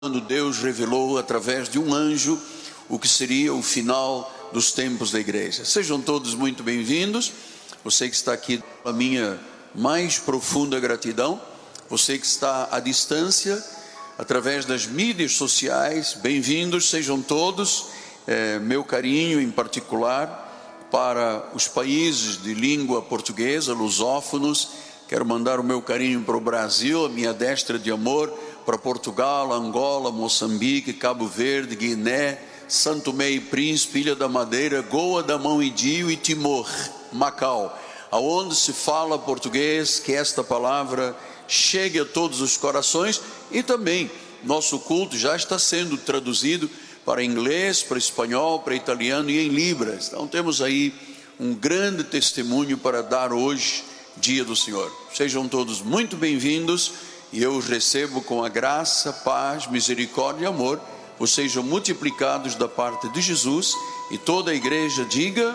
quando Deus revelou através de um anjo o que seria o final dos tempos da igreja. Sejam todos muito bem-vindos. Você que está aqui, a minha mais profunda gratidão. Você que está à distância, através das mídias sociais, bem-vindos, sejam todos. Meu carinho em particular para os países de língua portuguesa, lusófonos. Quero mandar o meu carinho para o Brasil, a minha destra de amor, para Portugal, Angola, Moçambique, Cabo Verde, Guiné, Santo Tomé e Príncipe, Ilha da Madeira, Goa, Damão e Dio e Timor, Macau, aonde se fala português, que esta palavra chegue a todos os corações. E também nosso culto já está sendo traduzido para inglês, para espanhol, para italiano e em libras. Então temos aí um grande testemunho para dar hoje, dia do Senhor. Sejam todos muito bem-vindos. E eu os recebo com a graça, paz, misericórdia e amor. Vocês sejam multiplicados da parte de Jesus. E toda a igreja diga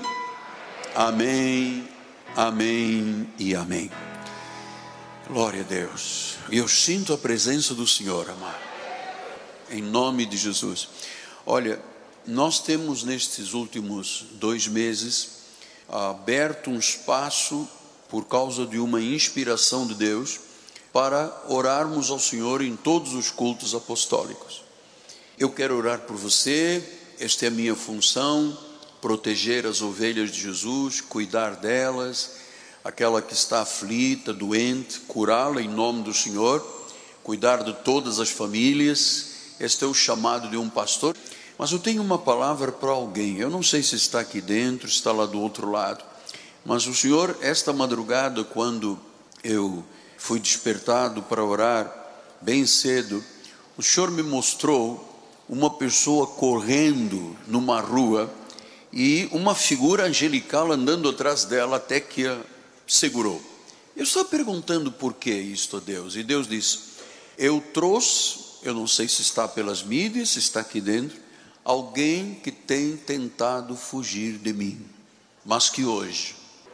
amém, amém e amém. Glória a Deus. Eu sinto a presença do Senhor, amado, em nome de Jesus. Olha, nós temos nestes últimos 2 meses aberto um espaço por causa de uma inspiração de Deus para orarmos ao Senhor em todos os cultos apostólicos. Eu quero orar por você. Esta é a minha função: proteger as ovelhas de Jesus, cuidar delas, aquela que está aflita, doente, curá-la em nome do Senhor, cuidar de todas as famílias. Este é o chamado de um pastor. Mas eu tenho uma palavra para alguém. Eu não sei se está aqui dentro, está lá do outro lado, mas o Senhor, esta madrugada, quando eu fui despertado para orar bem cedo, o Senhor me mostrou uma pessoa correndo numa rua e uma figura angelical andando atrás dela até que a segurou. Eu estava perguntando por que isto a Deus, e Deus disse: eu trouxe, eu não sei se está pelas mídias, se está aqui dentro, alguém que tem tentado fugir de mim, mas que hoje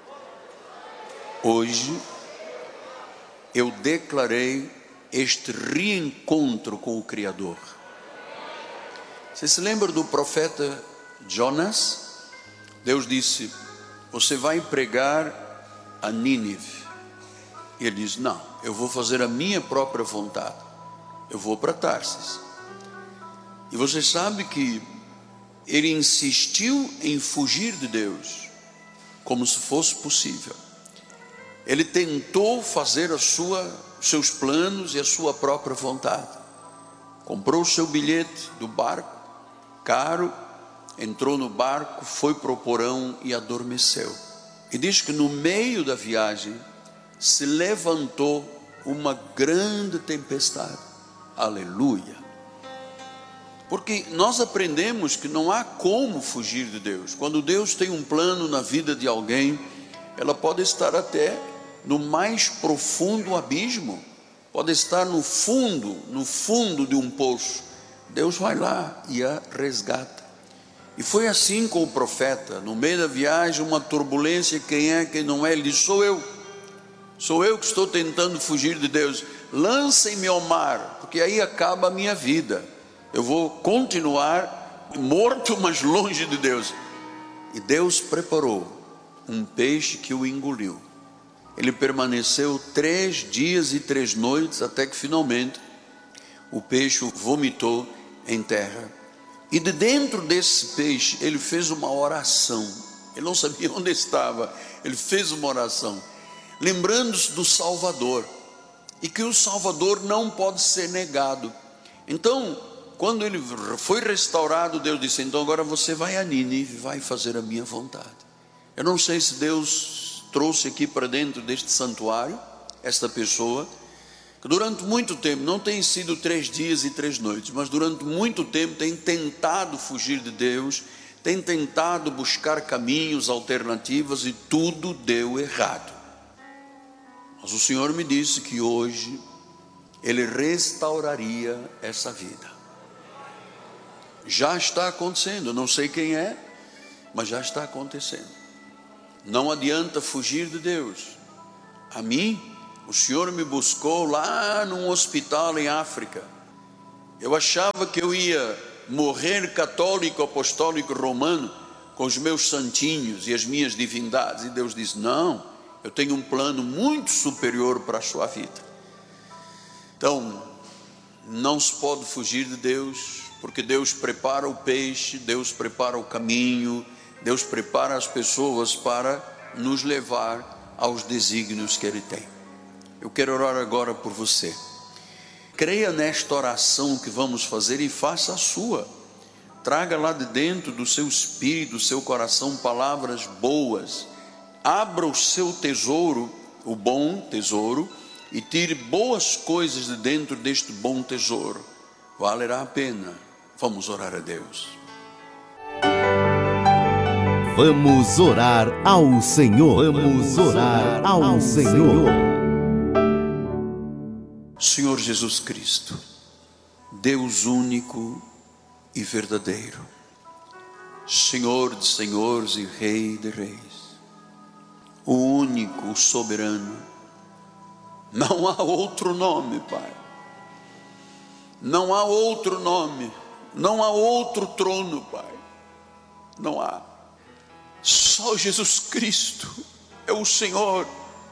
eu declarei este reencontro com o Criador. Você se lembra do profeta Jonas? Deus disse: você vai pregar a Nínive. E ele diz: não, eu vou fazer a minha própria vontade. Eu vou para Tarsis. E você sabe que ele insistiu em fugir de Deus, como se fosse possível. Ele tentou fazer seus planos e a sua própria vontade. Comprou o seu bilhete do barco, caro, entrou no barco, foi para o porão e adormeceu. E diz que no meio da viagem se levantou uma grande tempestade. Aleluia! Porque nós aprendemos que não há como fugir de Deus. Quando Deus tem um plano na vida de alguém, ela pode estar até no mais profundo abismo, pode estar no fundo de um poço. Deus vai lá e a resgata. E foi assim com o profeta. No meio da viagem, uma turbulência, quem é, quem não é, ele diz: sou eu que estou tentando fugir de Deus. Lancem-me ao mar, porque aí acaba a minha vida. Eu vou continuar morto, mas longe de Deus. E Deus preparou um peixe que o engoliu. Ele permaneceu 3 dias e 3 noites, até que finalmente o peixe o vomitou em terra. E de dentro desse peixe ele fez uma oração. Ele não sabia onde estava. Ele fez uma oração, lembrando-se do Salvador, e que o Salvador não pode ser negado. Então, quando ele foi restaurado, Deus disse: então agora você vai a Nínive, vai fazer a minha vontade. Eu não sei se Deus trouxe aqui para dentro deste santuário esta pessoa que durante muito tempo, não tem sido 3 dias e 3 noites, mas durante muito tempo tem tentado fugir de Deus, tem tentado buscar caminhos, alternativas, e tudo deu errado. Mas o Senhor me disse que hoje Ele restauraria essa vida. Já está acontecendo. Eu não sei quem é, mas já está acontecendo. Não adianta fugir de Deus. A mim, o Senhor me buscou lá num hospital em África. Eu achava que eu ia morrer católico, apostólico, romano, com os meus santinhos e as minhas divindades. E Deus disse: não, eu tenho um plano muito superior para a sua vida. Então, não se pode fugir de Deus, porque Deus prepara o peixe, Deus prepara o caminho, Deus prepara as pessoas para nos levar aos desígnios que Ele tem. Eu quero orar agora por você. Creia nesta oração que vamos fazer e faça a sua. Traga lá de dentro do seu espírito, do seu coração, palavras boas. Abra o seu tesouro, o bom tesouro, e tire boas coisas de dentro deste bom tesouro. Valerá a pena. Vamos orar a Deus. Vamos orar ao Senhor. Vamos orar ao Senhor. Senhor Jesus Cristo, Deus único e verdadeiro, Senhor de senhores e Rei de reis, o único, o soberano. Não há outro nome, Pai. Não há outro nome. Não há outro trono, Pai. Não há. Só Jesus Cristo é o Senhor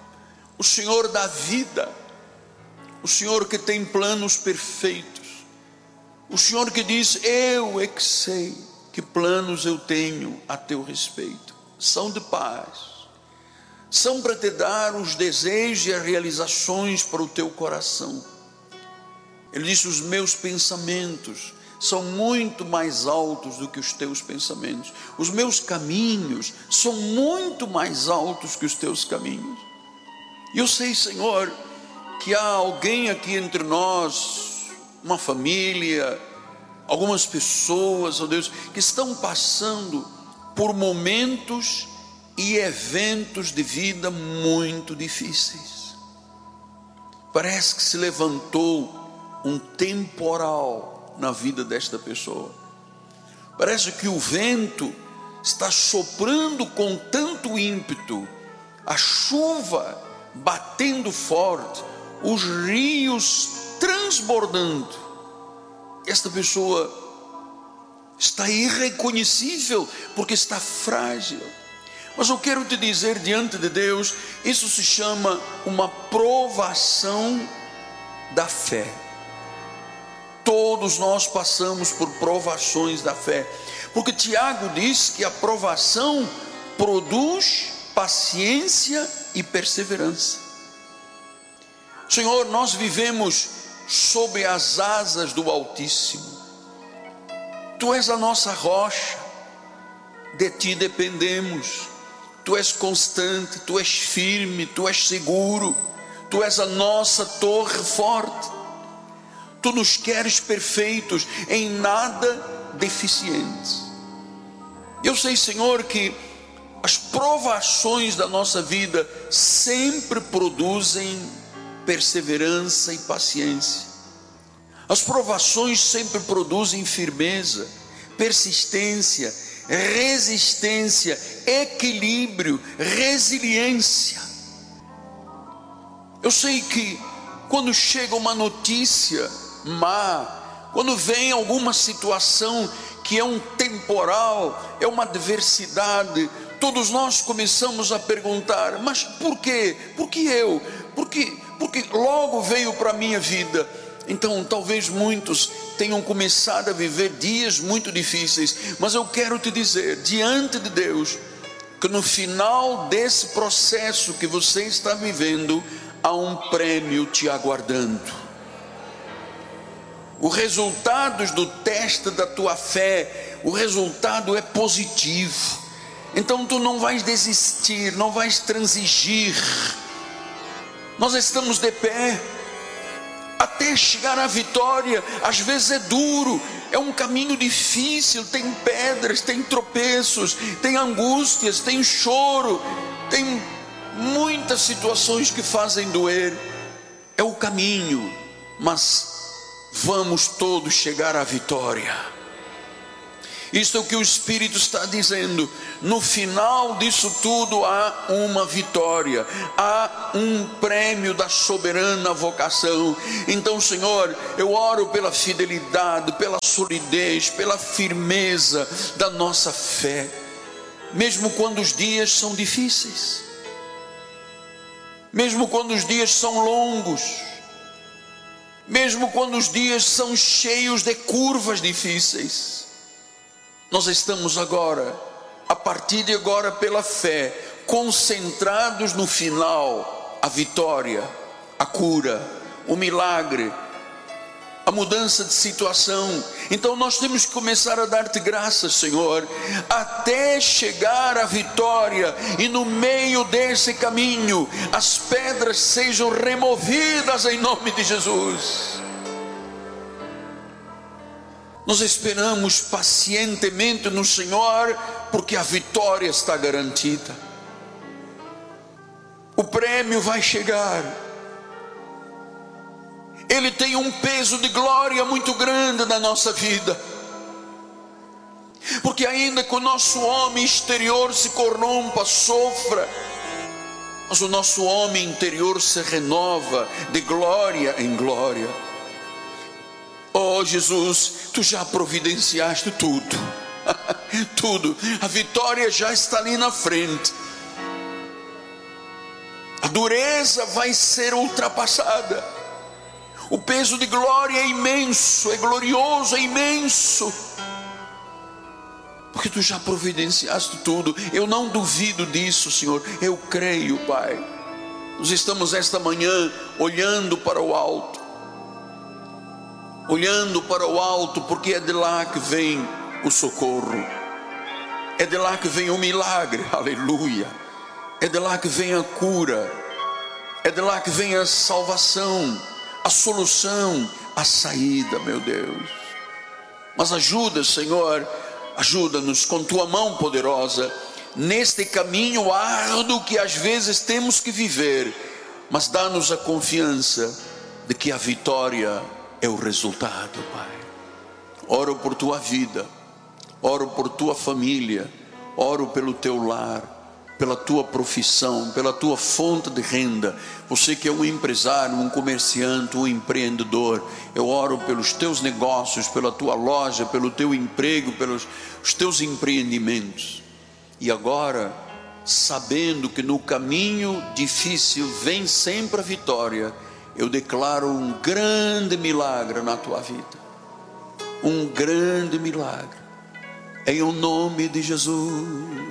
da vida, o Senhor que tem planos perfeitos, o Senhor que diz: eu é que sei que planos eu tenho a teu respeito. São de paz, são para te dar os desejos e as realizações para o teu coração. Ele disse: os meus pensamentos são muito mais altos do que os teus pensamentos. Os meus caminhos são muito mais altos que os teus caminhos. E eu sei, Senhor, que há alguém aqui entre nós, uma família, algumas pessoas, ó Deus, que estão passando por momentos e eventos de vida muito difíceis. Parece que se levantou um temporal na vida desta pessoa. Parece que o vento está soprando com tanto ímpeto, a chuva batendo forte, os rios transbordando. Esta pessoa está irreconhecível porque está frágil. Mas eu quero te dizer diante de Deus, isso se chama uma provação da fé. Todos nós passamos por provações da fé, porque Tiago diz que a provação produz paciência e perseverança. Senhor, nós vivemos sob as asas do Altíssimo. Tu és a nossa rocha, de Ti dependemos. Tu és constante, Tu és firme, Tu és seguro, Tu és a nossa torre forte. Tu nos queres perfeitos, em nada deficientes. Eu sei, Senhor, que as provações da nossa vida sempre produzem perseverança e paciência. As provações sempre produzem firmeza, persistência, resistência, equilíbrio, resiliência. Eu sei que quando chega uma notícia má, quando vem alguma situação que é um temporal, é uma adversidade, todos nós começamos a perguntar: mas por quê? Por que eu? Porque logo veio para a minha vida. Então talvez muitos tenham começado a viver dias muito difíceis, mas eu quero te dizer diante de Deus, que no final desse processo que você está vivendo, há um prêmio te aguardando. Os resultados do teste da tua fé, o resultado é positivo. Então tu não vais desistir, não vais transigir. Nós estamos de pé até chegar à vitória. Às vezes é duro, é um caminho difícil, tem pedras, tem tropeços, tem angústias, tem choro, tem muitas situações que fazem doer. É o caminho, mas vamos todos chegar à vitória. Isto é o que o Espírito está dizendo. No final disso tudo há uma vitória, há um prêmio da soberana vocação. Então, Senhor, eu oro pela fidelidade, pela solidez, pela firmeza da nossa fé, mesmo quando os dias são difíceis, mesmo quando os dias são longos, mesmo quando os dias são cheios de curvas difíceis. Nós estamos agora, a partir de agora, pela fé, concentrados no final, a vitória, a cura, o milagre, a mudança de situação. Então nós temos que começar a dar-te graças, Senhor, até chegar à vitória, e no meio desse caminho as pedras sejam removidas em nome de Jesus. Nós esperamos pacientemente no Senhor, porque a vitória está garantida. O prêmio vai chegar. Ele tem um peso de glória muito grande na nossa vida. Porque ainda que o nosso homem exterior se corrompa, sofra, mas o nosso homem interior se renova de glória em glória. Oh Jesus, tu já providenciaste tudo. Tudo, a vitória já está ali na frente. A dureza vai ser ultrapassada. O peso de glória é imenso, é glorioso, é imenso, porque tu já providenciaste tudo. Eu não duvido disso, Senhor, eu creio, Pai. Nós estamos esta manhã olhando para o alto, porque é de lá que vem o socorro, é de lá que vem o milagre, aleluia, é de lá que vem a cura, é de lá que vem a salvação, a solução, a saída, meu Deus. Mas ajuda, Senhor, ajuda-nos com tua mão poderosa, neste caminho árduo que às vezes temos que viver, mas dá-nos a confiança de que a vitória é o resultado, Pai. Oro por tua vida, oro por tua família, oro pelo teu lar, pela tua profissão, pela tua fonte de renda. Você que é um empresário, um comerciante, um empreendedor, eu oro pelos teus negócios, pela tua loja, pelo teu emprego, pelos os teus empreendimentos. E agora, sabendo que no caminho difícil vem sempre a vitória, eu declaro um grande milagre na tua vida, um grande milagre, em o nome de Jesus.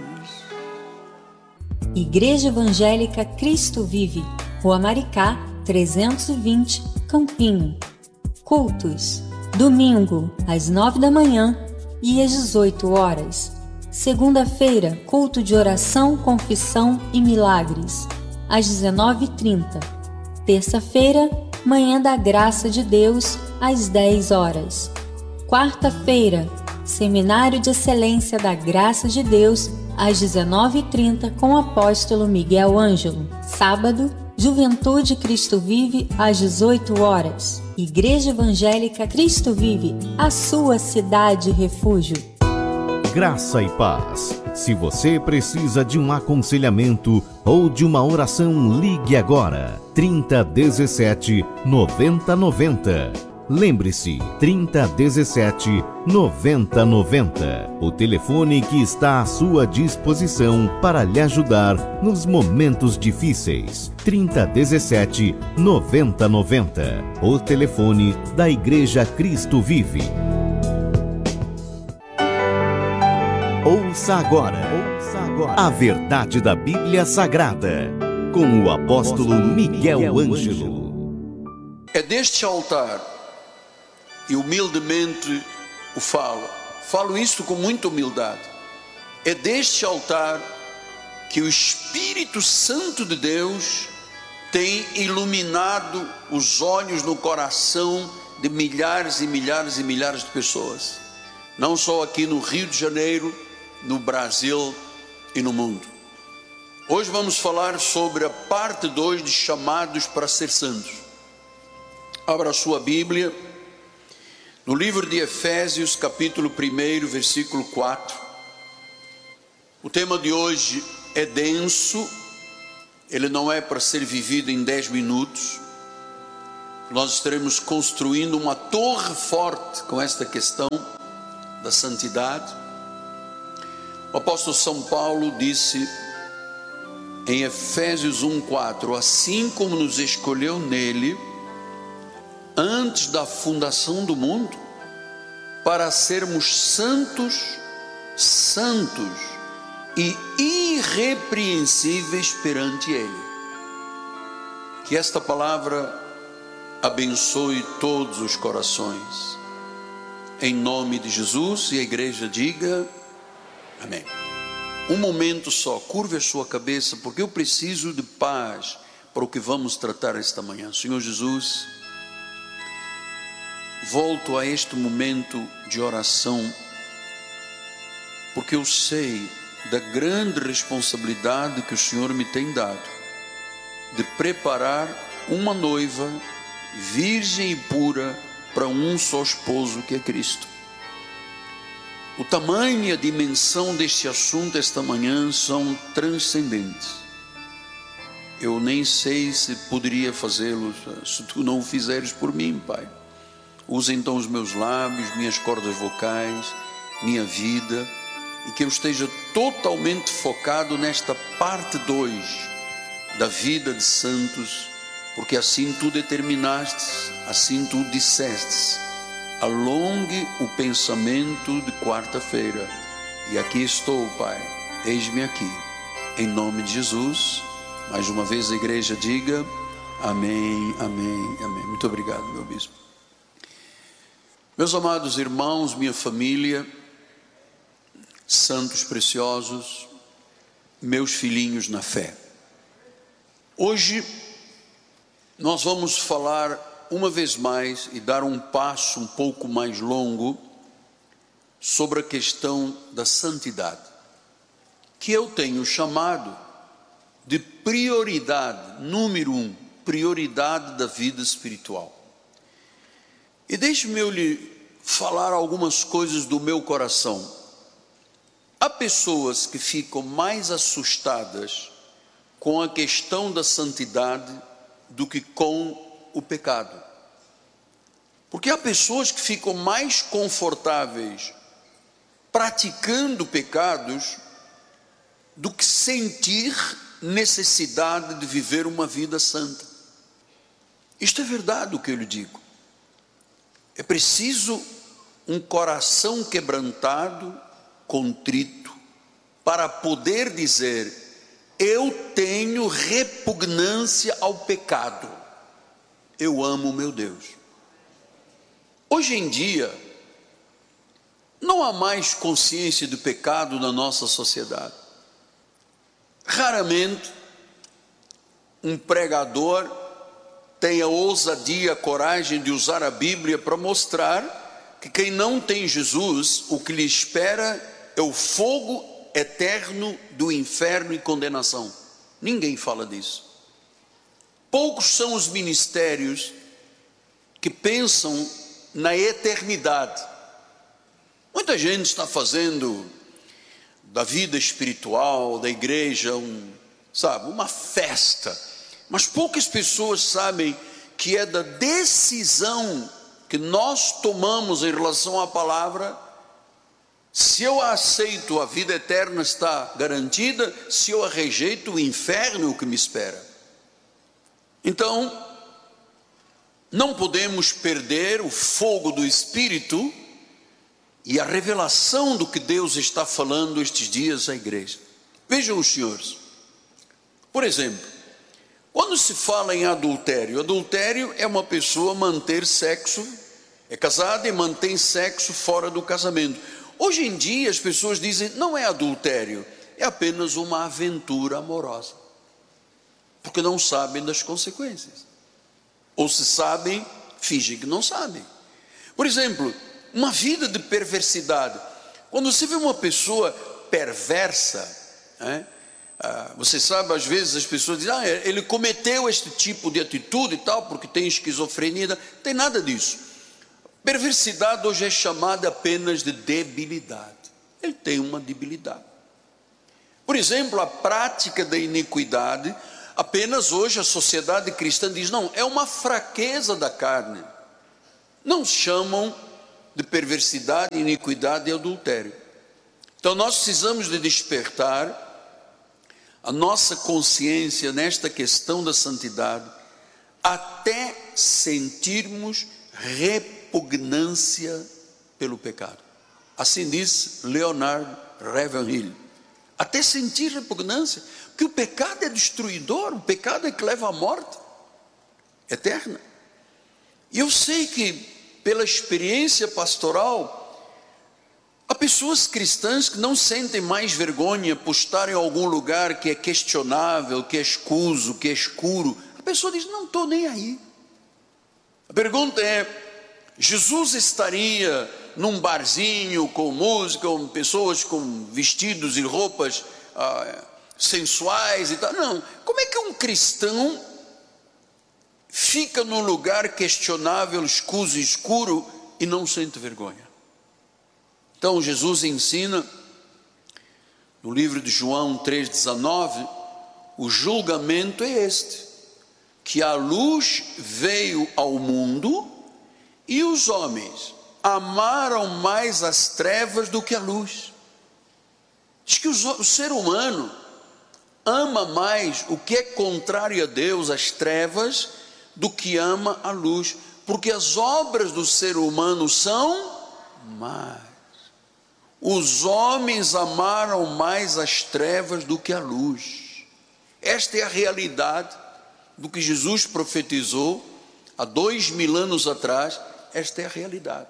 Igreja Evangélica Cristo Vive, Rua Maricá, 320, Campinho. Cultos: domingo, às 9 da manhã e às 18 horas. Segunda-feira, culto de oração, confissão e milagres, às 19h30. Terça-feira, manhã da graça de Deus, às 10 horas. Quarta-feira, seminário de excelência da graça de Deus, às 19h30, com o apóstolo Miguel Ângelo. Sábado, Juventude Cristo Vive, às 18 horas. Igreja Evangélica Cristo Vive, a sua cidade refúgio. Graça e paz. Se você precisa de um aconselhamento ou de uma oração, ligue agora. 3017 9090. Lembre-se, 3017 9090. O telefone que está à sua disposição para lhe ajudar nos momentos difíceis. 3017 9090. O telefone da Igreja Cristo Vive. Ouça agora a verdade da Bíblia Sagrada, com o apóstolo Miguel Ângelo. É deste altar, e humildemente o falo isto com muita humildade, é deste altar que o Espírito Santo de Deus tem iluminado os olhos no coração de milhares e milhares e milhares de pessoas, não só aqui no Rio de Janeiro, no Brasil e no mundo. Hoje vamos falar sobre a parte 2 de chamados para ser santos. Abra a sua Bíblia No livro de Efésios, capítulo 1, versículo 4. O tema de hoje é denso, ele não é para ser vivido em 10 minutos. Nós estaremos construindo uma torre forte com esta questão da santidade. O apóstolo São Paulo disse em Efésios 1:4: assim como nos escolheu nele antes da fundação do mundo, para sermos santos e irrepreensíveis perante ele. Que esta palavra abençoe todos os corações, em nome de Jesus, e a igreja diga amém. Um momento só, curve a sua cabeça, porque eu preciso de paz para o que vamos tratar esta manhã. Senhor Jesus, volto a este momento de oração, porque eu sei da grande responsabilidade que o Senhor me tem dado, de preparar uma noiva virgem e pura para um só esposo, que é Cristo. O tamanho e a dimensão deste assunto esta manhã são transcendentes. Eu nem sei se poderia fazê-lo se tu não o fizeres por mim, Pai. Usa então os meus lábios, minhas cordas vocais, minha vida, e que eu esteja totalmente focado nesta parte 2 da vida de santos, porque assim tu determinaste, assim tu disseste. Alongue o pensamento de quarta-feira, e aqui estou, Pai, eis-me aqui, em nome de Jesus. Mais uma vez a igreja diga amém, amém, amém. Muito obrigado, meu bispo. Meus amados irmãos, minha família, santos preciosos, meus filhinhos na fé, hoje nós vamos falar uma vez mais e dar um passo um pouco mais longo sobre a questão da santidade, que eu tenho chamado de prioridade número 1, prioridade da vida espiritual. E deixe-me eu lhe falar algumas coisas do meu coração. Há pessoas que ficam mais assustadas com a questão da santidade do que com o pecado. Porque há pessoas que ficam mais confortáveis praticando pecados do que sentir necessidade de viver uma vida santa. Isto é verdade o que eu lhe digo. É preciso um coração quebrantado, contrito, para poder dizer: eu tenho repugnância ao pecado, eu amo o meu Deus. Hoje em dia, não há mais consciência do pecado na nossa sociedade. Raramente um pregador tem a ousadia, a coragem de usar a Bíblia para mostrar que quem não tem Jesus, o que lhe espera é o fogo eterno do inferno e condenação. Ninguém fala disso. Poucos são os ministérios que pensam na eternidade. Muita gente está fazendo da vida espiritual, da igreja, uma festa. Mas poucas pessoas sabem que é da decisão que nós tomamos em relação à palavra. Se eu a aceito, a vida eterna está garantida. Se eu a rejeito, o inferno é o que me espera. Então, não podemos perder o fogo do Espírito e a revelação do que Deus está falando estes dias à igreja. Vejam os senhores, por exemplo, quando se fala em adultério, adultério é uma pessoa manter sexo, é casada e mantém sexo fora do casamento. Hoje em dia as pessoas dizem, não é adultério, é apenas uma aventura amorosa, porque não sabem das consequências, ou se sabem, fingem que não sabem. Por exemplo, uma vida de perversidade. Quando você vê uma pessoa perversa, você sabe, às vezes as pessoas dizem, ele cometeu este tipo de atitude e tal, porque tem esquizofrenia. Não tem nada disso. Perversidade hoje é chamada apenas de debilidade. Ele tem uma debilidade. Por exemplo, a prática da iniquidade, apenas hoje a sociedade cristã diz, não, é uma fraqueza da carne. Não chamam de perversidade, iniquidade e adultério. Então nós precisamos de despertar a nossa consciência nesta questão da santidade, até sentirmos repugnância pelo pecado. Assim diz Leonard Ravenhill. Até sentir repugnância, porque o pecado é destruidor, o pecado é que leva à morte eterna. E eu sei que, pela experiência pastoral, há pessoas cristãs que não sentem mais vergonha por estar em algum lugar que é questionável, que é escuso, que é escuro. A pessoa diz, não estou nem aí. A pergunta é, Jesus estaria num barzinho com música, com pessoas com vestidos e roupas sensuais e tal? Não. Como é que um cristão fica num lugar questionável, escuso e escuro e não sente vergonha? Então Jesus ensina no livro de João 3,19, o julgamento é este, que a luz veio ao mundo e os homens amaram mais as trevas do que a luz. Diz que o ser humano ama mais o que é contrário a Deus, as trevas, do que ama a luz, porque as obras do ser humano são más. Os homens amaram mais as trevas do que a luz. Esta é a realidade do que Jesus profetizou há 2000 anos atrás. Esta é a realidade.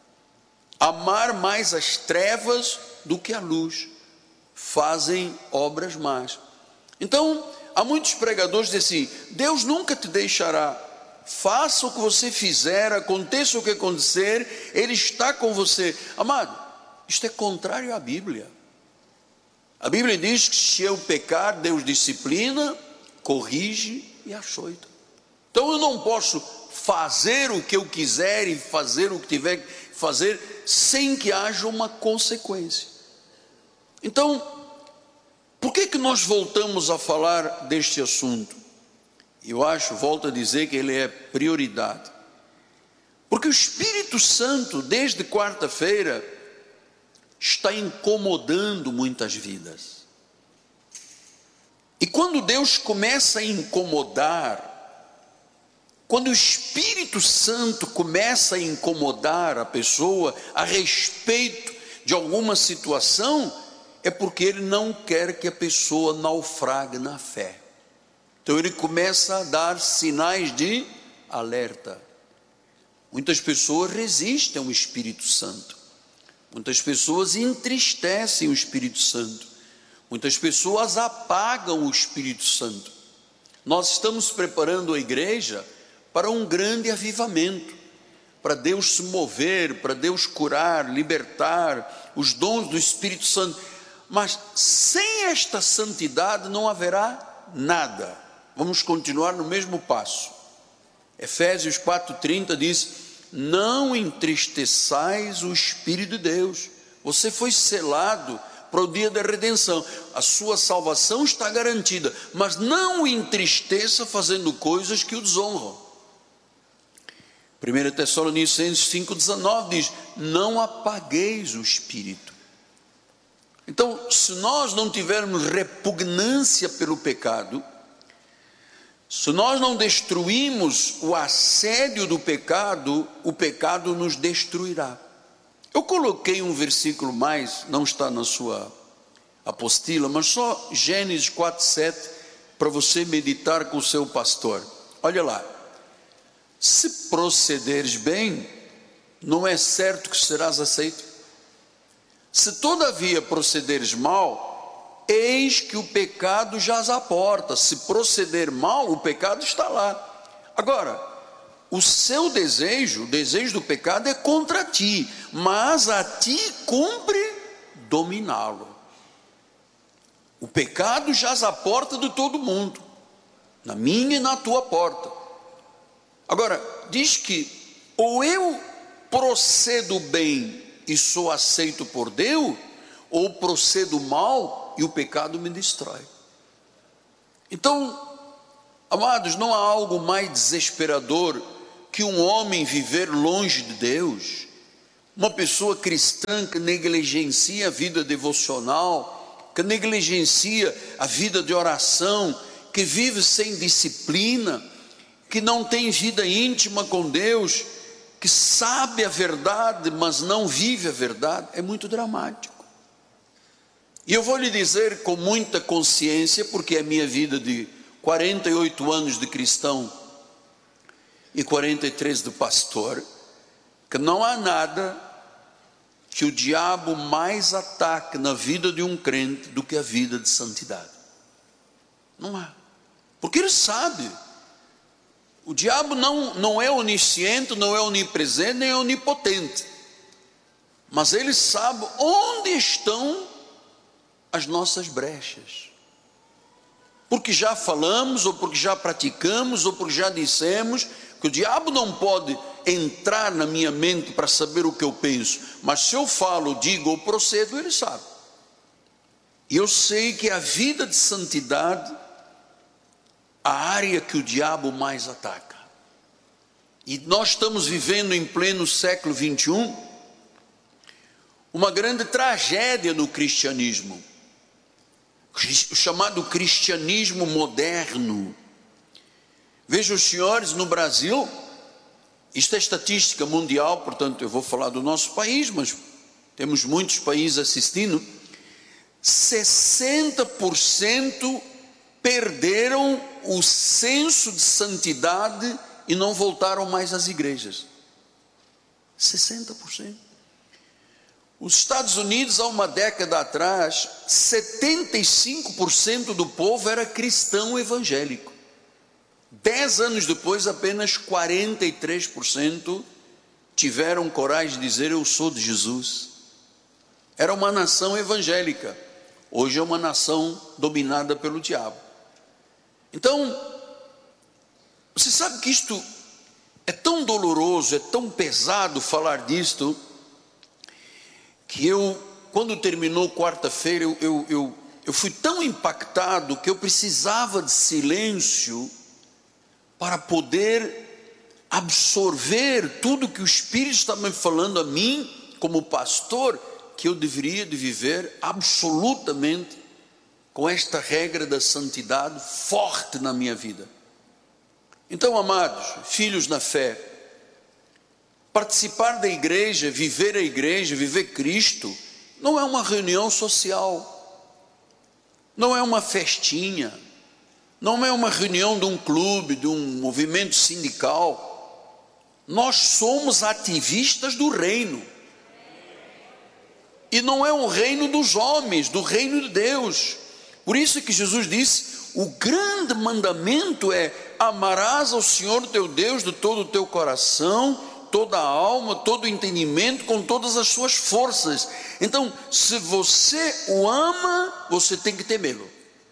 Amar mais as trevas do que a luz, fazem obras más. Então, há muitos pregadores que dizem assim, Deus nunca te deixará, faça o que você fizer, aconteça o que acontecer, Ele está com você. Amado, isto é contrário à Bíblia. A Bíblia diz que se eu pecar, Deus disciplina, corrige e açoita. Então eu não posso fazer o que eu quiser e fazer o que tiver que fazer sem que haja uma consequência. Então, por que nós voltamos a falar deste assunto? Eu volto a dizer que ele é prioridade. Porque o Espírito Santo, desde quarta-feira, está incomodando muitas vidas. E quando Deus começa a incomodar, quando o Espírito Santo começa a incomodar a pessoa a respeito de alguma situação, é porque Ele não quer que a pessoa naufrague na fé. Então Ele começa a dar sinais de alerta. Muitas pessoas resistem ao Espírito Santo. Muitas pessoas entristecem o Espírito Santo. Muitas pessoas apagam o Espírito Santo. Nós estamos preparando a igreja para um grande avivamento, para Deus se mover, para Deus curar, libertar, os dons do Espírito Santo. Mas sem esta santidade não haverá nada. Vamos continuar no mesmo passo. Efésios 4,30 diz, não entristeçais o Espírito de Deus. Você foi selado para o dia da redenção. A sua salvação está garantida, mas não o entristeça fazendo coisas que o desonram. 1 Tessalonicenses 5,19 diz, não apagueis o Espírito. Então, se nós não tivermos repugnância pelo pecado, se nós não destruímos o assédio do pecado, o pecado nos destruirá. Eu coloquei um versículo mais, não está na sua apostila, mas só Gênesis 4,7, para você meditar com o seu pastor. Olha lá, se procederes bem, não é certo que serás aceito. Se todavia procederes mal, eis que o pecado jaz à porta. Se proceder mal, o pecado está lá. Agora, o seu desejo, o desejo do pecado é contra ti, mas a ti cumpre dominá-lo. O pecado jaz à porta de todo mundo, na minha e na tua porta. Agora, diz que ou eu procedo bem e sou aceito por Deus, ou procedo mal e o pecado me destrói. Então, amados, não há algo mais desesperador que um homem viver longe de Deus, uma pessoa cristã que negligencia a vida devocional, que negligencia a vida de oração, que vive sem disciplina, que não tem vida íntima com Deus, que sabe a verdade, mas não vive a verdade. É muito dramático. E eu vou lhe dizer com muita consciência, porque é minha vida de 48 anos de cristão e 43 de pastor, que não há nada que o diabo mais ataque na vida de um crente do que a vida de santidade. Não há. Porque ele sabe. O diabo não é onisciente, não é onipresente, nem é onipotente. Mas ele sabe onde estão as nossas brechas. Porque já falamos, ou porque já praticamos, ou porque já dissemos que o diabo não pode entrar na minha mente para saber o que eu penso, mas se eu falo, digo ou procedo, ele sabe. E eu sei que a vida de santidade, a área que o diabo mais ataca. E nós estamos vivendo em pleno século 21, uma grande tragédia no cristianismo, o chamado cristianismo moderno. Vejam os senhores, no Brasil, isto é estatística mundial, portanto eu vou falar do nosso país, mas temos muitos países assistindo, 60% perderam o senso de santidade e não voltaram mais às igrejas. 60%. Os Estados Unidos, há uma década atrás, 75% do povo era cristão evangélico. 10 anos depois, apenas 43% tiveram coragem de dizer: eu sou de Jesus. Era uma nação evangélica. Hoje é uma nação dominada pelo diabo. Então, você sabe que isto é tão doloroso, é tão pesado falar disto, que quando terminou quarta-feira, eu fui tão impactado que eu precisava de silêncio para poder absorver tudo que o Espírito está me falando a mim, como pastor, que eu deveria de viver absolutamente com esta regra da santidade forte na minha vida. Então, amados, filhos na fé, participar da igreja, viver Cristo, não é uma reunião social, não é uma festinha, não é uma reunião de um clube, de um movimento sindical. Nós somos ativistas do reino. E não é o reino dos homens, do reino de Deus. Por isso que Jesus disse: o grande mandamento é: amarás ao Senhor teu Deus de todo o teu coração, toda a alma, todo o entendimento, com todas as suas forças. Então, se você o ama, você tem que temê-lo.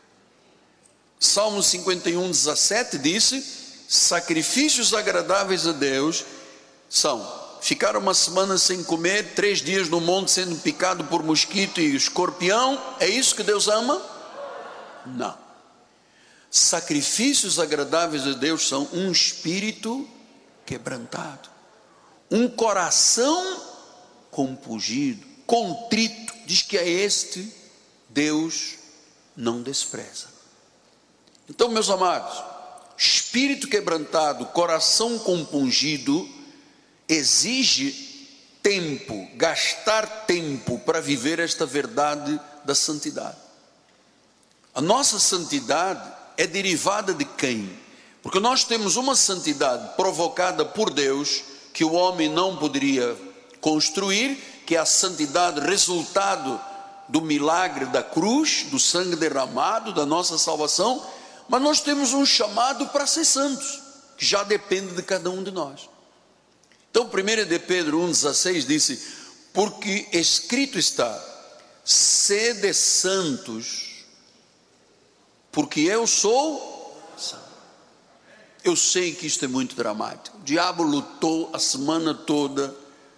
Salmo 51, 17 disse: sacrifícios agradáveis a Deus são ficar uma semana sem comer, 3 dias no monte sendo picado por mosquito e escorpião. É isso que Deus ama? Não. Sacrifícios agradáveis a Deus são um espírito quebrantado, um coração compungido, contrito. Diz que a este Deus não despreza. Então, meus amados, espírito quebrantado, coração compungido, exige tempo, gastar tempo para viver esta verdade da santidade. A nossa santidade é derivada de quem? Porque nós temos uma santidade provocada por Deus, que o homem não poderia construir, que é a santidade resultado do milagre da cruz, do sangue derramado, da nossa salvação. Mas nós temos um chamado para ser santos, que já depende de cada um de nós. Então, 1 de Pedro 1,16 disse: porque escrito está, sede santos, porque eu sou santo. Eu sei que isto é muito dramático. O diabo lutou a semana toda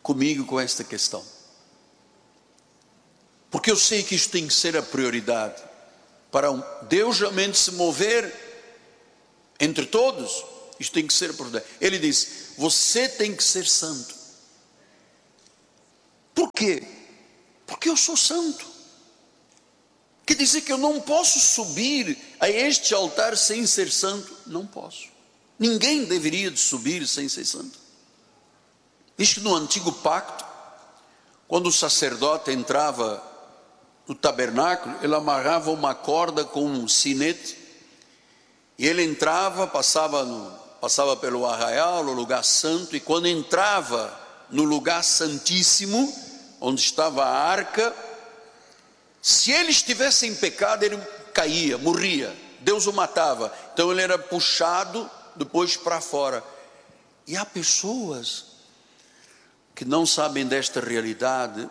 comigo com esta questão. Porque eu sei que isto tem que ser a prioridade. Para Deus realmente se mover entre todos, isto tem que ser a prioridade. Ele diz, você tem que ser santo. Por quê? Porque eu sou santo. Quer dizer que eu não posso subir a este altar sem ser santo? Não posso. Ninguém deveria de subir sem ser santo. Diz que no antigo pacto, quando o sacerdote entrava no tabernáculo, ele amarrava uma corda com um sinete, e ele entrava, passava pelo arraial, o lugar santo, e quando entrava no lugar santíssimo, onde estava a arca, se ele estivesse em pecado, ele caía, morria, Deus o matava. Então ele era puxado depois para fora. E há pessoas que não sabem desta realidade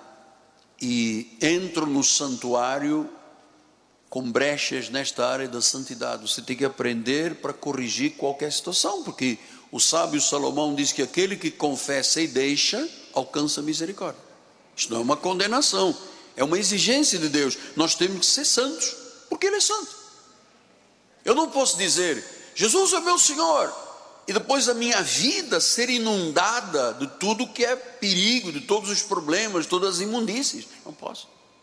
e entram no santuário com brechas nesta área da santidade. Você tem que aprender para corrigir qualquer situação, porque o sábio Salomão diz que aquele que confessa e deixa, alcança misericórdia. Isto não é uma condenação, é uma exigência de Deus. Nós temos que ser santos, porque Ele é santo. Eu não posso dizer, Jesus é meu Senhor, e depois a minha vida ser inundada de tudo que é perigo, de todos os problemas, todas as imundícies. Não posso.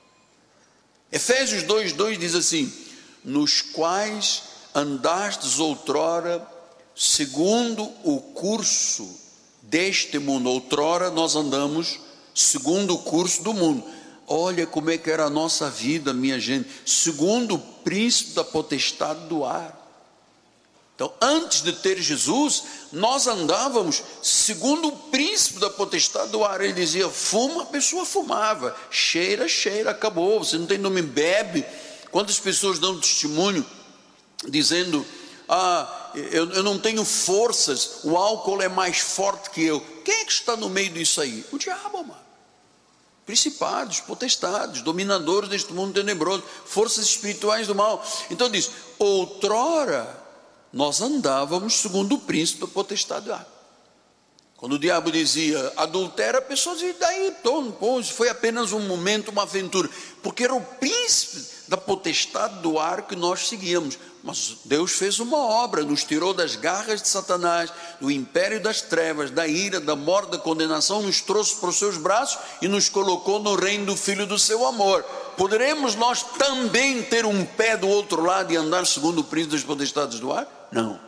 Efésios 2:2 diz assim, nos quais andastes outrora, segundo o curso deste mundo. Outrora nós andamos segundo o curso do mundo. Olha como é que era a nossa vida, minha gente, segundo o príncipe da potestade do ar. Então, antes de ter Jesus, nós andávamos segundo o príncipe da potestade do ar. Ele dizia, fuma, a pessoa fumava, cheira, acabou, você não tem nome, bebe. Quantas pessoas dão testemunho, dizendo, eu não tenho forças, o álcool é mais forte que eu. Quem é que está no meio disso aí? O diabo, mano. Principados, potestades, dominadores deste mundo tenebroso, forças espirituais do mal. Então diz, outrora nós andávamos segundo o príncipe da potestade do ar. Quando o diabo dizia adultera, a pessoa dizia, daí, foi apenas um momento, uma aventura, porque era o príncipe da potestade do ar que nós seguíamos. Mas Deus fez uma obra, nos tirou das garras de Satanás, do império das trevas, da ira, da morte, da condenação, nos trouxe para os seus braços e nos colocou no reino do Filho do seu amor. Poderemos nós também ter um pé do outro lado e andar segundo o príncipe das potestades do ar? Não.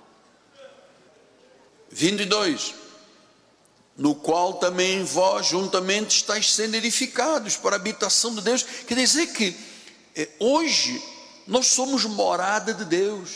22. No qual também vós juntamente estáis sendo edificados para a habitação de Deus. Quer dizer que hoje nós somos morada de Deus.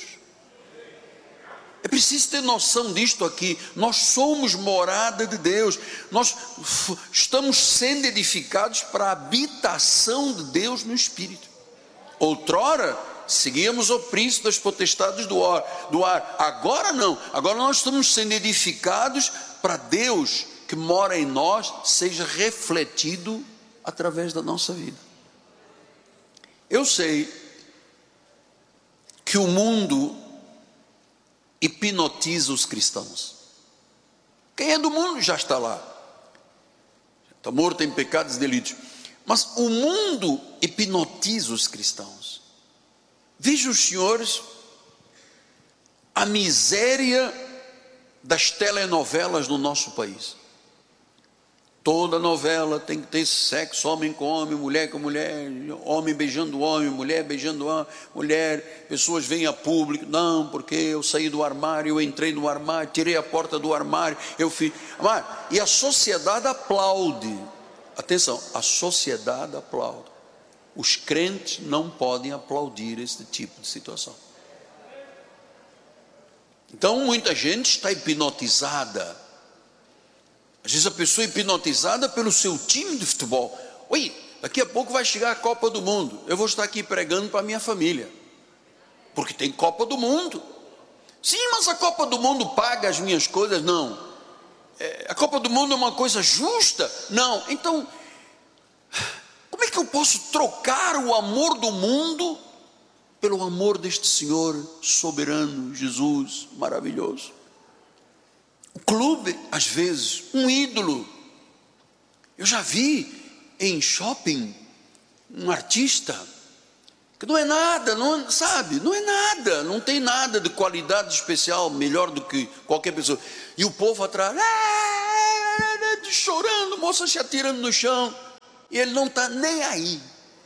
É preciso ter noção disto aqui. Nós somos morada de Deus. Nós estamos sendo edificados para a habitação de Deus no Espírito. Outrora seguíamos o príncipe das potestades do ar. Agora não. Agora nós estamos sendo edificados para Deus que mora em nós seja refletido através da nossa vida. Eu sei que o mundo hipnotiza os cristãos. Quem é do mundo já está lá, está morto em pecados e delitos. Mas o mundo hipnotiza os cristãos. Vejam os senhores a miséria das telenovelas no nosso país. Toda novela tem que ter sexo, homem com homem, mulher com mulher, homem beijando homem, mulher beijando mulher. Pessoas vêm a público, não, porque eu saí do armário, eu entrei no armário, tirei a porta do armário, eu fiz. E a sociedade aplaude. Atenção, a sociedade aplaude. Os crentes não podem aplaudir esse tipo de situação. Então muita gente está hipnotizada. Às vezes a pessoa é hipnotizada pelo seu time de futebol. Oi, daqui a pouco vai chegar a Copa do Mundo, eu vou estar aqui pregando para a minha família, porque tem Copa do Mundo. Sim, mas a Copa do Mundo paga as minhas coisas? Não. A Copa do Mundo é uma coisa justa? Não. Então, como é que eu posso trocar o amor do mundo pelo amor deste Senhor soberano, Jesus maravilhoso? O clube, às vezes, um ídolo, Eu já vi em shopping um artista que não é nada, não, sabe, não é nada, não tem nada de qualidade especial, melhor do que qualquer pessoa. E o povo atrás, chorando, moça se atirando no chão, e ele não está nem aí.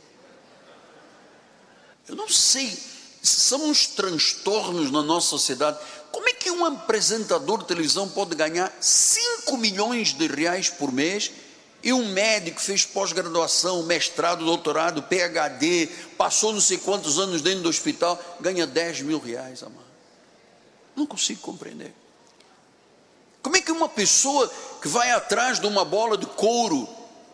Eu não sei, são uns transtornos na nossa sociedade. Como é que um apresentador de televisão pode ganhar 5 milhões de reais por mês, e um médico que fez pós-graduação, mestrado, doutorado, PhD, passou não sei quantos anos dentro do hospital, ganha 10 mil reais, amado? Não consigo compreender. Como é que uma pessoa que vai atrás de uma bola de couro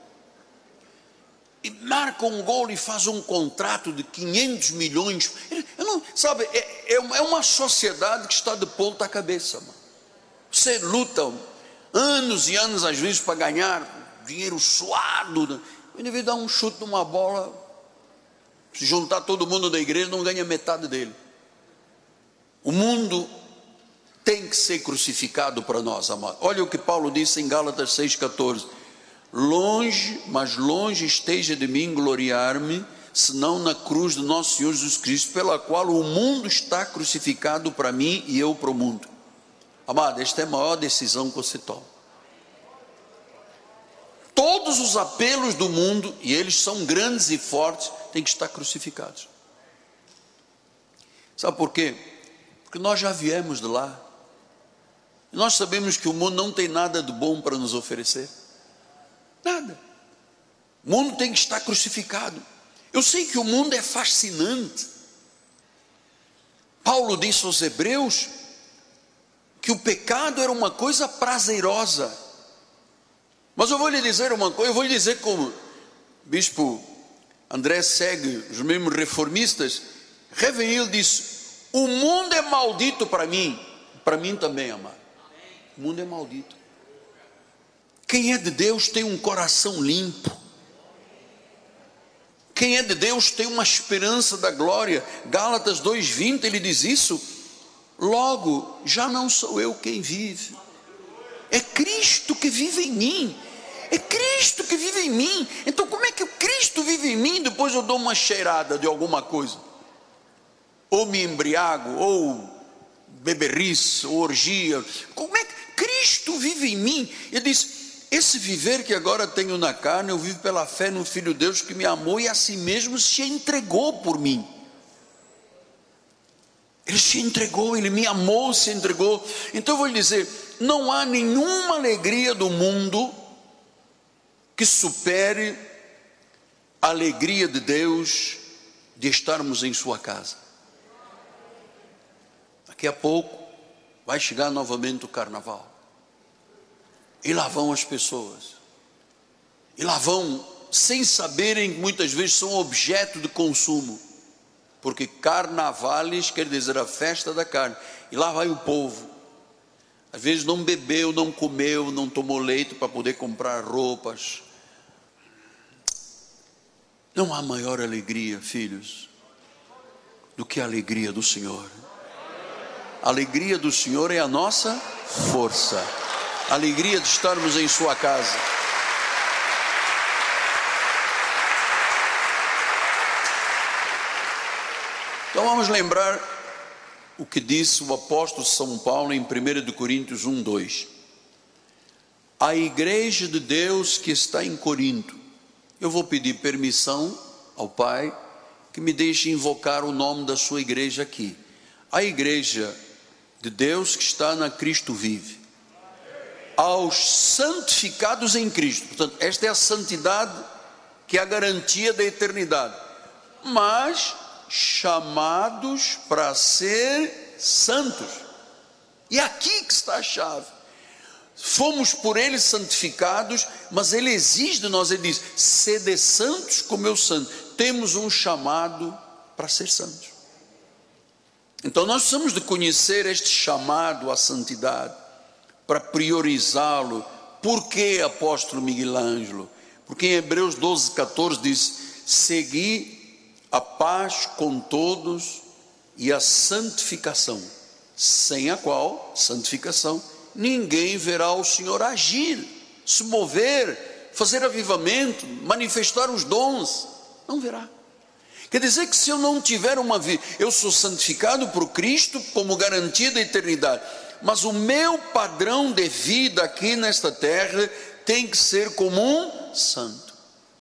e marca um gol e faz um contrato de 500 milhões, eu não, sabe, é uma sociedade que está de ponta cabeça, mano. Você luta anos e anos às vezes para ganhar dinheiro suado, em vez de dar um chute numa bola, se juntar todo mundo da igreja, não ganha metade dele. O mundo tem que ser crucificado para nós, amados. Olha o que Paulo disse em Gálatas 6,14: longe, mas longe esteja de mim gloriar-me, senão na cruz do nosso Senhor Jesus Cristo, pela qual o mundo está crucificado para mim e eu para o mundo. Amado, esta é a maior decisão que você toma. Todos os apelos do mundo, e eles são grandes e fortes, têm que estar crucificados. Sabe por quê? Porque nós já viemos de lá. E nós sabemos que o mundo não tem nada de bom para nos oferecer. Nada. O mundo tem que estar crucificado. Eu sei que o mundo é fascinante. Paulo disse aos Hebreus que o pecado era uma coisa prazerosa. Mas eu vou lhe dizer uma coisa, eu vou lhe dizer como bispo André segue os mesmos reformistas. Revenil disse: o mundo é maldito para mim também, amado. O mundo é maldito. Quem é de Deus tem um coração limpo. Quem é de Deus tem uma esperança da glória. Gálatas 2:20, ele diz isso. Logo, já não sou eu quem vive, é Cristo que vive em mim. É Cristo que vive em mim. Então como é que o Cristo vive em mim? Depois eu dou uma cheirada de alguma coisa, ou me embriago, ou beberrice, ou orgia. Como é que Cristo vive em mim? Ele diz: esse viver que agora tenho na carne, eu vivo pela fé no Filho de Deus que me amou e a si mesmo se entregou por mim. Ele se entregou, ele me amou, se entregou. Então eu vou lhe dizer, não há nenhuma alegria do mundo que supere a alegria de Deus de estarmos em sua casa. Daqui a pouco vai chegar novamente o carnaval, e lá vão as pessoas, e lá vão sem saberem que muitas vezes são objeto de consumo, porque carnavales quer dizer a festa da carne, e lá vai o povo, às vezes não bebeu, não comeu, não tomou leite para poder comprar roupas. Não há maior alegria, filhos, do que a alegria do Senhor. A alegria do Senhor é a nossa força, a alegria de estarmos em sua casa. Então vamos lembrar o que disse o apóstolo São Paulo em 1 Coríntios 1:2. A igreja de Deus que está em Corinto, eu vou pedir permissão ao Pai que me deixe invocar o nome da sua igreja aqui. A igreja de Deus que está na Cristo vive, aos santificados em Cristo. Portanto, esta é a santidade que é a garantia da eternidade, mas chamados para ser santos. E aqui que está a chave. Fomos por ele santificados, mas ele exige de nós, ele diz: sede santos como eu santo. Temos um chamado para ser santos. Então nós precisamos de conhecer este chamado à santidade, para priorizá-lo. Por que, apóstolo Miguel Ângelo? Porque em Hebreus 12:14 diz: segui a paz com todos e a santificação, sem a qual, santificação, ninguém verá o Senhor agir, se mover, fazer avivamento, manifestar os dons, não verá. Quer dizer que se eu não tiver uma vida, eu sou santificado por Cristo como garantia da eternidade, mas o meu padrão de vida aqui nesta terra tem que ser como um santo.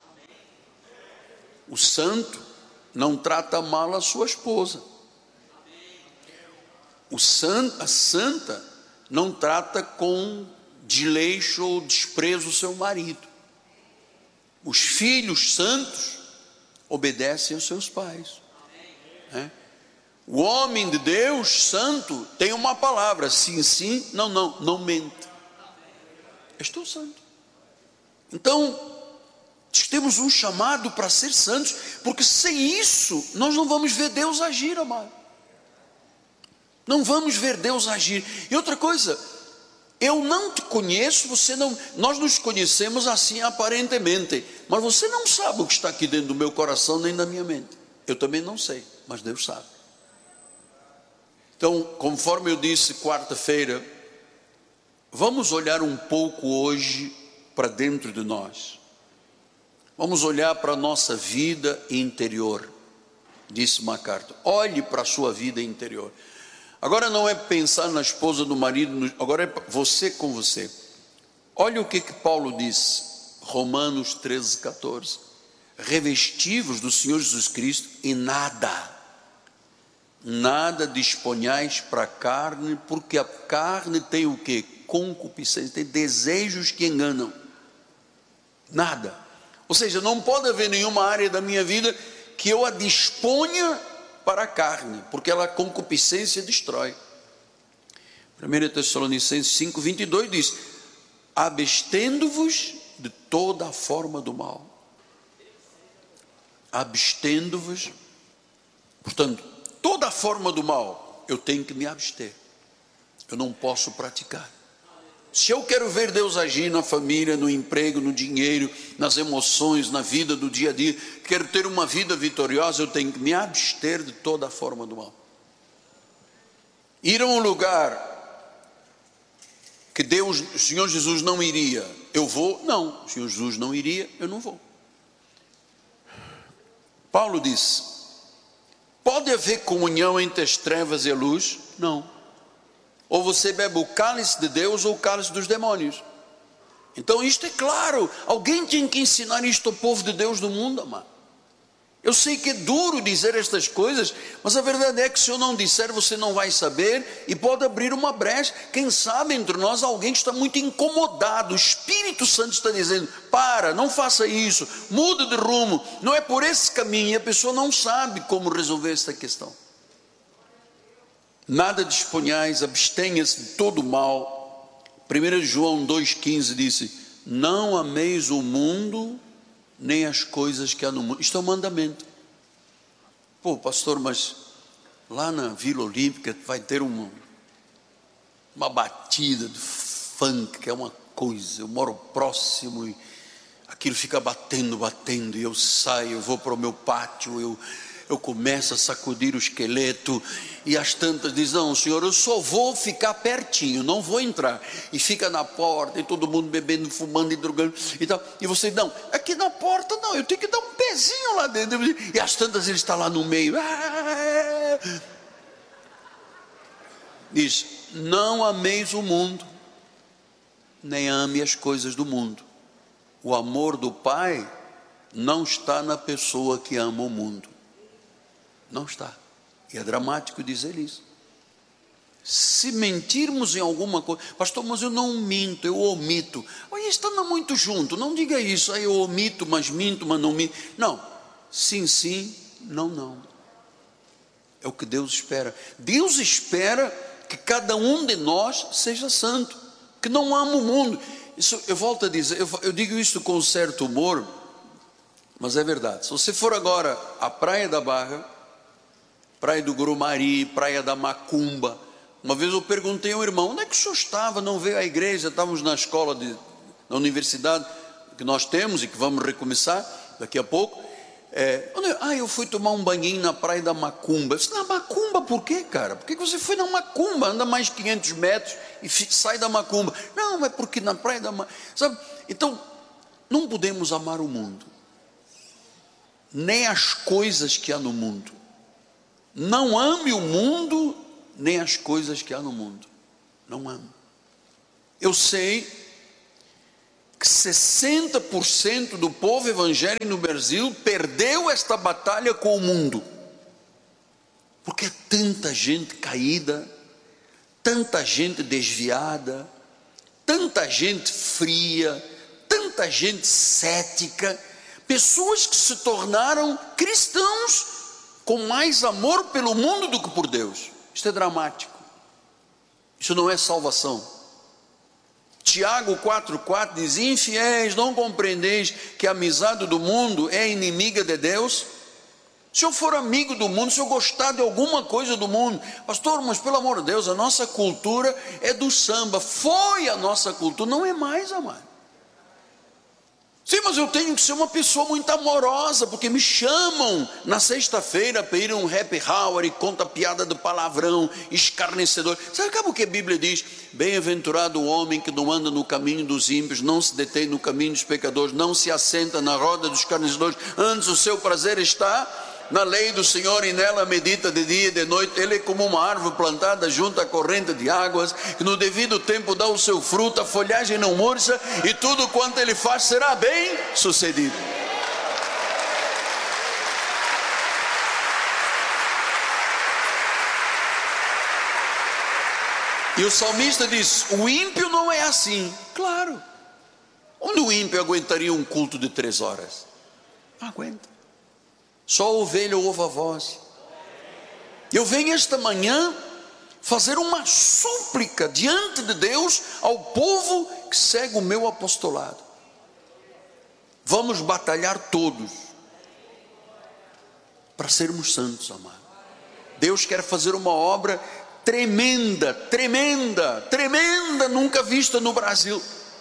O santo não trata mal a sua esposa. A santa não trata com desleixo ou desprezo o seu marido. Os filhos santos obedecem aos seus pais. O homem de Deus santo tem uma palavra: sim, sim, não, não, não mente. Estou santo. Então, temos um chamado para ser santos, porque sem isso nós não vamos ver Deus agir, amado. Não vamos ver Deus agir. E outra coisa, eu não te conheço, nós nos conhecemos assim aparentemente, mas você não sabe o que está aqui dentro do meu coração nem da minha mente. Eu também não sei, mas Deus sabe. Então, conforme eu disse quarta-feira, vamos olhar um pouco hoje para dentro de nós. Vamos olhar para a nossa vida interior, disse MacArthur. Olhe para a sua vida interior. Agora não é pensar na esposa, no marido, agora é você com você. Olha o que Paulo diz, Romanos 13, 14. Revestivos do Senhor Jesus Cristo e nada disponhais para a carne, porque a carne tem o que? Concupiscência, tem desejos que enganam. Nada. Ou seja, não pode haver nenhuma área da minha vida que eu a disponha para a carne, porque a concupiscência destrói. 1 Tessalonicenses 5, 22 diz: abstendo-vos de toda a forma do mal. Abstendo-vos, portanto, toda a forma do mal, eu tenho que me abster. Eu não posso praticar. Se eu quero ver Deus agir na família, no emprego, no dinheiro, nas emoções, na vida do dia a dia, quero ter uma vida vitoriosa, eu tenho que me abster de toda a forma do mal. Ir a um lugar que o Senhor Jesus não iria, eu vou? Não, o Senhor Jesus não iria, eu não vou. Paulo diz: pode haver comunhão entre as trevas e a luz? Não. Ou você bebe o cálice de Deus ou o cálice dos demônios. Então isto é claro, alguém tem que ensinar isto ao povo de Deus do mundo, amado. Eu sei que é duro dizer estas coisas, mas a verdade é que se eu não disser, você não vai saber, e pode abrir uma brecha. Quem sabe entre nós alguém que está muito incomodado, o Espírito Santo está dizendo: para, não faça isso, muda de rumo, não é por esse caminho, e a pessoa não sabe como resolver essa questão. Nada disponhais, abstenha-se de todo o mal. 1 João 2,15 disse: não ameis o mundo, nem as coisas que há no mundo. Isto é um mandamento. Pô, pastor, mas lá na Vila Olímpica vai ter uma batida de funk, que é uma coisa, eu moro próximo e aquilo fica batendo, e eu saio, eu vou para o meu pátio, eu começo a sacudir o esqueleto, e as tantas dizem: não, senhor, eu só vou ficar pertinho, não vou entrar. E fica na porta, e todo mundo bebendo, fumando e drogando e tal. E você: não, aqui na porta não, eu tenho que dar um pezinho lá dentro. E as tantas ele está lá no meio. Diz: não ameis o mundo, nem ame as coisas do mundo. O amor do Pai não está na pessoa que ama o mundo. Não está. E é dramático dizer isso. Se mentirmos em alguma coisa: pastor, mas eu não minto, eu omito. Olha, estando muito junto, não diga isso. Aí eu omito, mas minto, mas não minto. Não, sim, sim, não, não. É o que Deus espera. Deus espera que cada um de nós seja santo, que não ama o mundo. Isso, eu volto a dizer, eu digo isso com certo humor, mas é verdade. Se você for agora à Praia da Barra, Praia do Grumari, Praia da Macumba, uma vez eu perguntei ao irmão: onde é que o senhor estava? Não veio à igreja? Estávamos na escola, na universidade que nós temos e que vamos recomeçar daqui a pouco. Eu fui tomar um banhinho na Praia da Macumba. Eu disse: na Macumba por quê, cara? Por que você foi na Macumba? Anda mais 500 metros e sai da Macumba. Não, é porque na Praia da Macumba, sabe? Então, não podemos amar o mundo, nem as coisas que há no mundo. Não ame o mundo, nem as coisas que há no mundo. Não ame. Eu sei que 60% do povo evangélico no Brasil perdeu esta batalha com o mundo, porque é tanta gente caída, tanta gente desviada, tanta gente fria, tanta gente cética, pessoas que se tornaram cristãos com mais amor pelo mundo do que por Deus. Isto é dramático. Isso não é salvação. Tiago 4,4 diz: infiéis, não compreendeis que a amizade do mundo é inimiga de Deus? Se eu for amigo do mundo, se eu gostar de alguma coisa do mundo, pastor, mas pelo amor de Deus, a nossa cultura é do samba. Foi a nossa cultura, não é mais, amado. Sim, mas eu tenho que ser uma pessoa muito amorosa, porque me chamam na sexta-feira para ir a um happy hour e conta piada do palavrão, escarnecedor. Sabe o que a Bíblia diz? Bem-aventurado o homem que não anda no caminho dos ímpios, não se detém no caminho dos pecadores, não se assenta na roda dos escarnecedores, antes o seu prazer está na lei do Senhor e nela medita de dia e de noite. Ele é como uma árvore plantada junto à corrente de águas, que no devido tempo dá o seu fruto, a folhagem não murcha, e tudo quanto ele faz será bem sucedido. E o salmista diz: o ímpio não é assim. Claro. Onde o ímpio aguentaria um culto de 3 horas? Não aguenta. Só a ovelha ouve a voz. Eu venho esta manhã fazer uma súplica diante de Deus ao povo que segue o meu apostolado. Vamos batalhar todos para sermos santos, amado. Deus quer fazer uma obra tremenda, tremenda, tremenda, nunca vista no Brasil.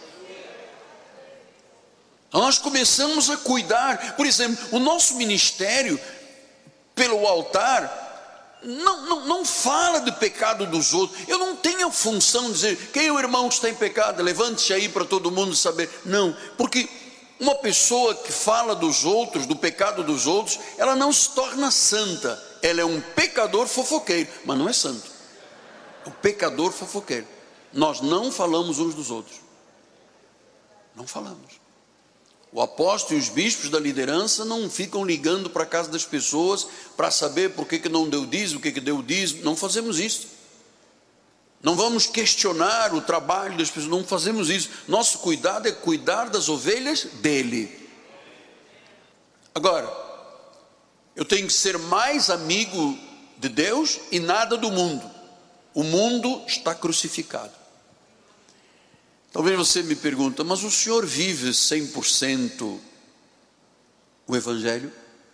Nós começamos a cuidar, por exemplo, o nosso ministério pelo altar não fala de pecado dos outros. Eu não tenho a função de dizer: quem é o irmão que está em pecado, levante-se aí para todo mundo saber. Não, porque uma pessoa que fala dos outros, do pecado dos outros, ela não se torna santa. Ela é um pecador fofoqueiro, mas não é santo. É um pecador fofoqueiro. Nós não falamos uns dos outros. Não falamos. O apóstolo e os bispos da liderança não ficam ligando para a casa das pessoas para saber por que não deu dízimo, o que deu dízimo. Não fazemos isso. Não vamos questionar o trabalho das pessoas, não fazemos isso. Nosso cuidado é cuidar das ovelhas dele. Agora, eu tenho que ser mais amigo de Deus e nada do mundo. O mundo está crucificado. Talvez você me pergunte: mas o senhor vive 100% o Evangelho?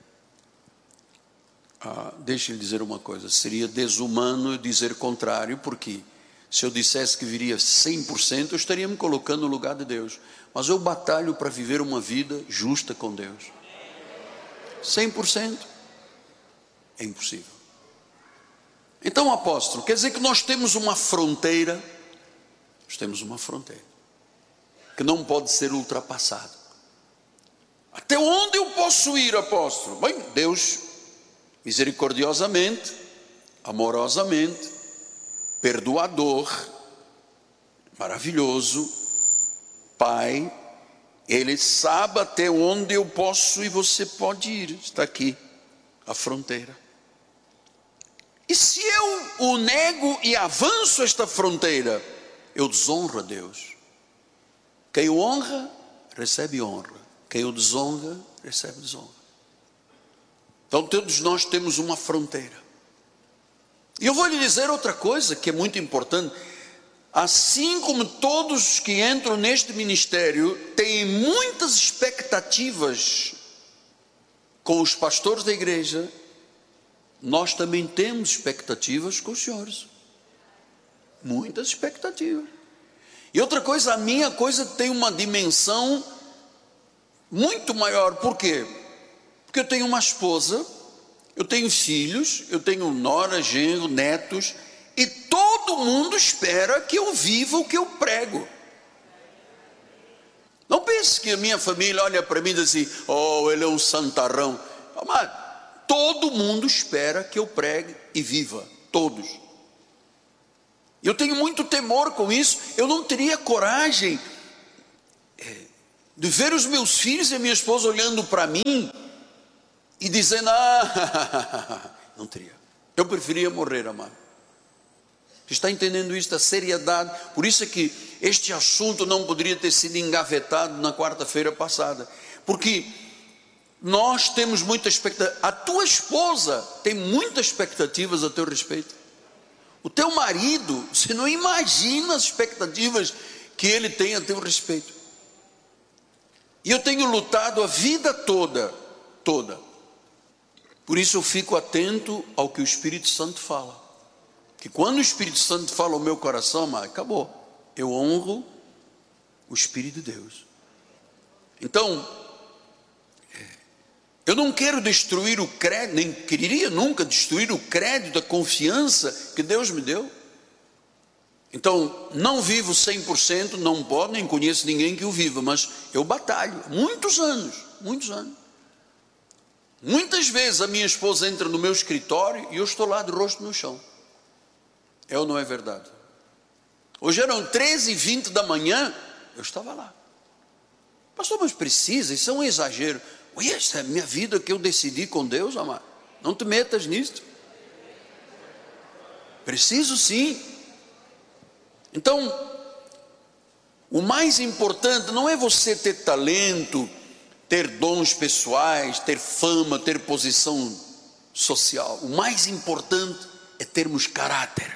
Deixa eu dizer uma coisa: seria desumano dizer contrário, porque se eu dissesse que viria 100%, eu estaria me colocando no lugar de Deus. Mas eu batalho para viver uma vida justa com Deus. 100% é impossível. Então, apóstolo, quer dizer que nós temos uma fronteira? Nós temos uma fronteira que não pode ser ultrapassada. Até onde eu posso ir, apóstolo? Bem, Deus misericordiosamente, amorosamente, perdoador, maravilhoso, Pai, Ele sabe até onde eu posso e você pode ir. Está aqui a fronteira. E se eu o nego e avanço esta fronteira, eu desonro a Deus. Quem o honra, recebe honra. Quem o desonra, recebe desonra. Então todos nós temos uma fronteira. E eu vou lhe dizer outra coisa que é muito importante. Assim como todos que entram neste ministério têm muitas expectativas com os pastores da igreja, nós também temos expectativas com os senhores. Muitas expectativas. E outra coisa, a minha coisa tem uma dimensão muito maior. Por quê? Porque eu tenho uma esposa, eu tenho filhos, eu tenho nora, genro, netos, e todo mundo espera que eu viva o que eu prego. Não pense vez que a minha família olha para mim e diz assim: oh, ele é um santarrão. Mas todo mundo espera que eu pregue e viva, todos. Eu tenho muito temor com isso. Eu não teria coragem de ver os meus filhos e a minha esposa olhando para mim e dizendo: não teria. Eu preferia morrer, amado. Você está entendendo isso, a seriedade? Por isso é que este assunto não poderia ter sido engavetado na quarta-feira passada, porque nós temos muita expectativa. A tua esposa tem muitas expectativas a teu respeito. O teu marido, você não imagina as expectativas que ele tem a teu respeito. E eu tenho lutado a vida toda. Por isso eu fico atento ao que o Espírito Santo fala. Que quando o Espírito Santo fala ao meu coração, mas acabou. Eu honro o Espírito de Deus. Então, eu não quero destruir o crédito, nem queria nunca destruir o crédito, a confiança que Deus me deu. Então, não vivo 100%, não pode, nem conheço ninguém que o viva, mas eu batalho, muitos anos. Muitas vezes a minha esposa entra no meu escritório e eu estou lá de rosto no chão. É ou não é verdade? Hoje eram 13h20 da manhã, eu estava lá. Pastor, mas precisa, isso é um exagero. Ui, essa é a minha vida que eu decidi com Deus, amado. Não te metas nisto. Preciso sim. Então, o mais importante não é você ter talento, ter dons pessoais, ter fama, ter posição social. O mais importante é termos caráter.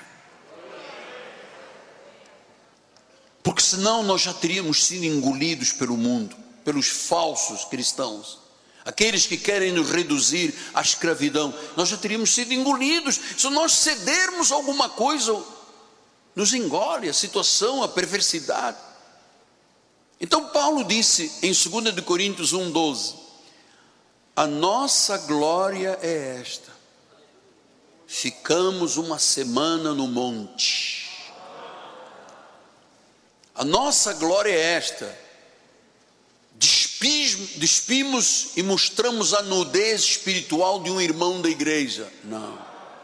Porque senão nós já teríamos sido engolidos pelo mundo, pelos falsos cristãos, aqueles que querem nos reduzir à escravidão. Nós já teríamos sido engolidos. Se nós cedermos alguma coisa, nos engole a situação, a perversidade. Então Paulo disse em 2 Coríntios 1:12: a nossa glória é esta, ficamos uma semana no monte. A nossa glória é esta, despimos e mostramos a nudez espiritual de um irmão da igreja. Não,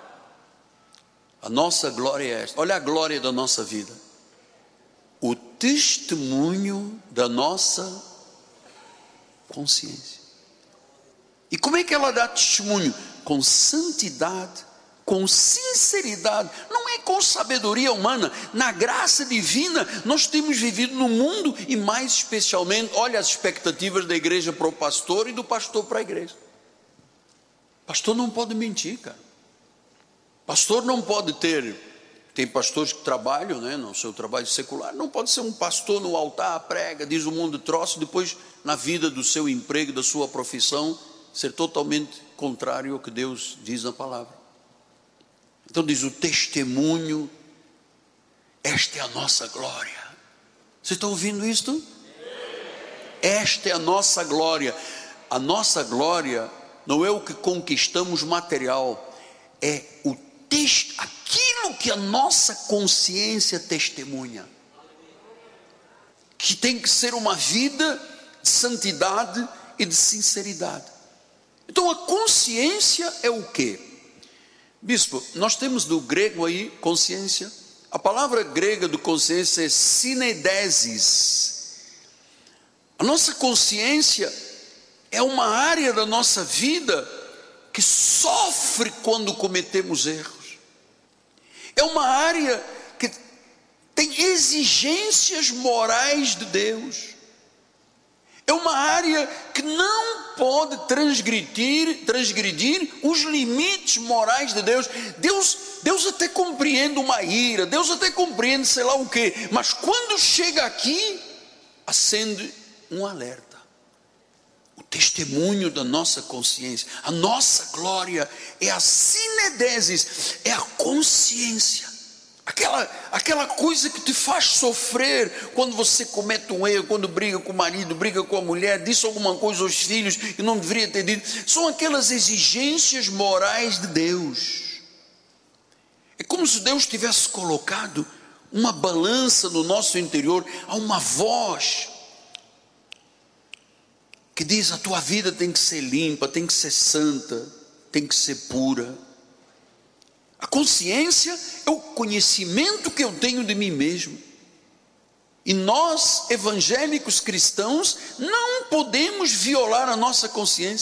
a nossa glória é esta. Olha a glória da nossa vida: o testemunho da nossa consciência. E como é que ela dá testemunho? Com santidade, com sinceridade, não é com sabedoria humana. Na graça divina nós temos vivido no mundo, e mais especialmente, olha as expectativas da igreja para o pastor e do pastor para a igreja. Pastor não pode mentir, cara. Pastor não pode tem pastores que trabalham, no seu trabalho secular, não pode ser um pastor no altar, prega, diz um monte de troço, depois na vida do seu emprego, da sua profissão, ser totalmente contrário ao que Deus diz na palavra. Então diz o testemunho, esta é a nossa glória. Você está ouvindo isto? Esta é a nossa glória. A nossa glória não é o que conquistamos material, é aquilo que a nossa consciência testemunha, que tem que ser uma vida de santidade e de sinceridade. Então a consciência é o quê? Bispo, nós temos do grego aí, consciência. A palavra grega do consciência é synedesis. A nossa consciência é uma área da nossa vida que sofre quando cometemos erros. É uma área que tem exigências morais de Deus. É uma área que não pode transgredir os limites morais de Deus. Deus até compreende uma ira, Deus até compreende sei lá o quê, mas quando chega aqui, acende um alerta. O testemunho da nossa consciência, a nossa glória é a synedesis, é a consciência. Aquela coisa que te faz sofrer quando você comete um erro, quando briga com o marido, briga com a mulher, disse alguma coisa aos filhos que não deveria ter dito. São aquelas exigências morais de Deus. É como se Deus tivesse colocado uma balança no nosso interior. Há uma voz que diz: a tua vida tem que ser limpa, tem que ser santa, tem que ser pura. A consciência é o conhecimento que eu tenho de mim mesmo. E nós, evangélicos cristãos, não podemos violar a nossa consciência.